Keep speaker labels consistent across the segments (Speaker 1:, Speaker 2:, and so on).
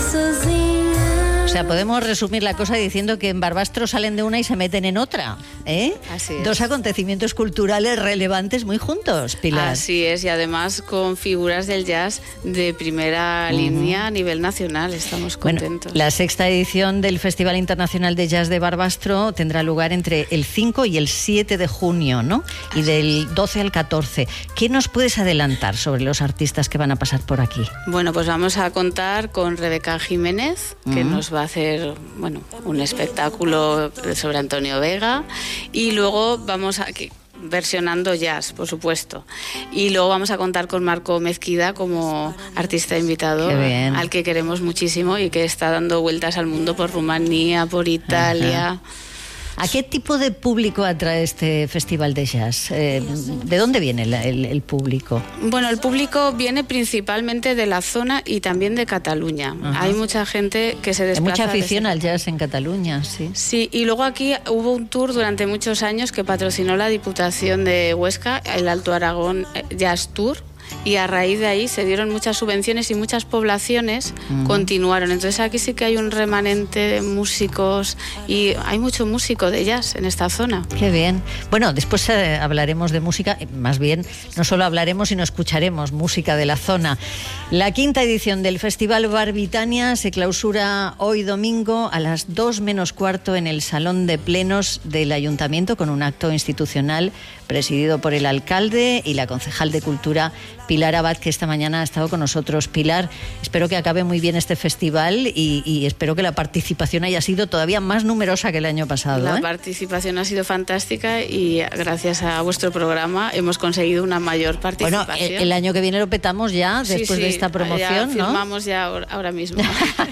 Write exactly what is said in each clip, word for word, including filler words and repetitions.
Speaker 1: O sea, podemos resumir la cosa diciendo que en Barbastro salen de una y se meten en otra, ¿eh?
Speaker 2: Así es.
Speaker 1: Dos acontecimientos culturales relevantes muy juntos, Pilar.
Speaker 2: Así es, y además con figuras del jazz de primera uh-huh. línea a nivel nacional. Estamos contentos.
Speaker 1: Bueno, la sexta edición del Festival Internacional de Jazz de Barbastro tendrá lugar entre el cinco y el siete de junio, ¿no? Y del doce al catorce. ¿Qué nos puedes adelantar sobre los artistas que van a pasar por aquí?
Speaker 2: Bueno, pues vamos a contar con Rebeca Jiménez, que uh-huh. nos va a hacer, bueno, un espectáculo sobre Antonio Vega, y luego vamos a versionando jazz, por supuesto, y luego vamos a contar con Marco Mezquida como artista invitado, al que queremos muchísimo y que está dando vueltas al mundo por Rumanía, por Italia.
Speaker 1: Ajá. ¿A qué tipo de público atrae este festival de jazz? Eh, ¿De dónde viene el, el, el público?
Speaker 2: Bueno, el público viene principalmente de la zona y también de Cataluña. Ajá. Hay mucha gente que se desplaza.
Speaker 1: Hay mucha afición desde... al jazz en Cataluña, sí.
Speaker 2: Sí, y luego aquí hubo un tour durante muchos años que patrocinó la Diputación de Huesca, el Alto Aragón Jazz Tour. Y a raíz de ahí se dieron muchas subvenciones y muchas poblaciones uh-huh. continuaron. Entonces aquí sí que hay un remanente de músicos y hay mucho músico de jazz en esta zona.
Speaker 1: Qué bien. Bueno, después eh, hablaremos de música, más bien no solo hablaremos sino escucharemos música de la zona. La quinta edición del Festival Barbitania se clausura hoy domingo a las dos menos cuarto en el Salón de Plenos del Ayuntamiento con un acto institucional presidido por el alcalde y la concejal de Cultura Pilar Abad, que esta mañana ha estado con nosotros. Pilar, espero que acabe muy bien este festival y, y espero que la participación haya sido todavía más numerosa que el año pasado.
Speaker 2: La
Speaker 1: ¿eh?
Speaker 2: participación ha sido fantástica y gracias a vuestro programa hemos conseguido una mayor participación.
Speaker 1: Bueno, el, el año que viene lo petamos ya, después sí, sí, de esta promoción,
Speaker 2: ya firmamos, ¿no? ya ahora, ahora mismo.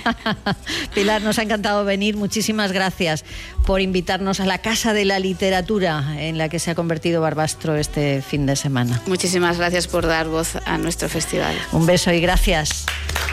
Speaker 1: Pilar, nos ha encantado venir. Muchísimas gracias por invitarnos a la Casa de la Literatura en la que se ha convertido Barbastro este fin de semana.
Speaker 2: Muchísimas gracias por dar voz a nuestro festival.
Speaker 1: Un beso y gracias.